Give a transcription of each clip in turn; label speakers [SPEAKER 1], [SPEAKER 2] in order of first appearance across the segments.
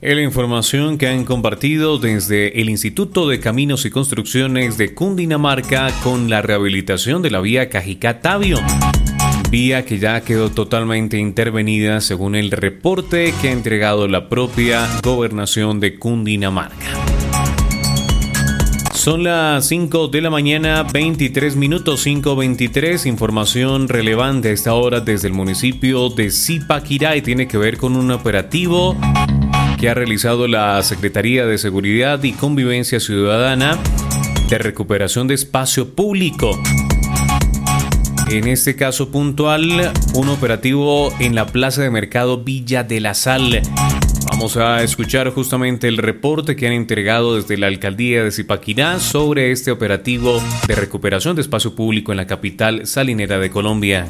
[SPEAKER 1] La información que han compartido desde el Instituto de Caminos y Construcciones de Cundinamarca con la rehabilitación de la vía Cajicá-Tabio. Vía que ya quedó totalmente intervenida según el reporte que ha entregado la propia gobernación de Cundinamarca. Son las 5 de la mañana, 23 minutos, 5:23. Información relevante a esta hora desde el municipio de Zipaquirá y tiene que ver con un operativo que ha realizado la Secretaría de Seguridad y Convivencia Ciudadana de recuperación de espacio público. En este caso puntual, un operativo en la Plaza de Mercado Villa de la Sal. Vamos a escuchar justamente el reporte que han entregado desde la Alcaldía de Zipaquirá sobre este operativo de recuperación de espacio público en la capital salinera de Colombia.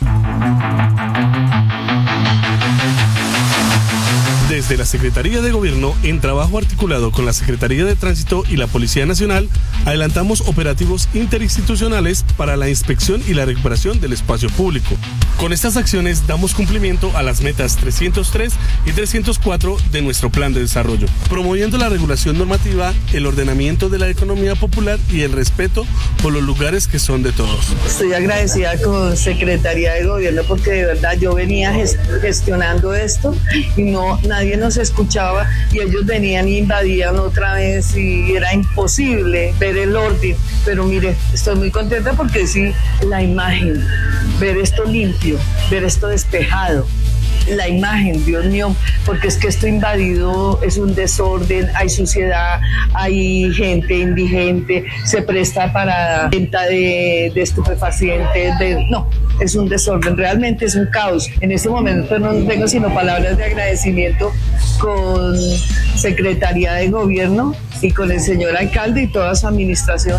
[SPEAKER 2] Desde la Secretaría de Gobierno, en trabajo articulado con la Secretaría de Tránsito y la Policía Nacional, adelantamos operativos interinstitucionales para la inspección y la recuperación del espacio público. Con estas acciones damos cumplimiento a las metas 303 y 304 de nuestro plan de desarrollo, promoviendo la regulación normativa, el ordenamiento de la economía popular y el respeto por los lugares que son de todos.
[SPEAKER 3] Estoy agradecida con Secretaría de Gobierno porque de verdad yo venía gestionando esto y nadie nos escuchaba y ellos venían y invadían otra vez y era imposible ver el orden. Pero mire, estoy muy contenta porque sí, la imagen, ver esto limpio, ver esto despejado, la imagen, Dios mío, porque es que esto invadido es un desorden, hay suciedad, hay gente indigente, se presta para venta de estupefacientes, no, es un desorden, realmente es un caos. En este momento no tengo sino palabras de agradecimiento con Secretaría de Gobierno y con el señor alcalde y toda su administración.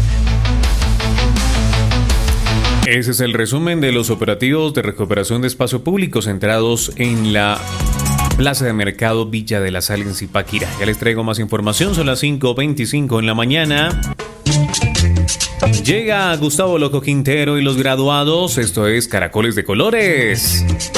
[SPEAKER 1] Ese es el resumen de los operativos de recuperación de espacio público centrados en la Plaza de Mercado Villa de la Sal en Zipaquirá. Ya les traigo más información, son las 5:25 en la mañana. Llega Gustavo Loco Quintero y los graduados, esto es Caracoles de Colores.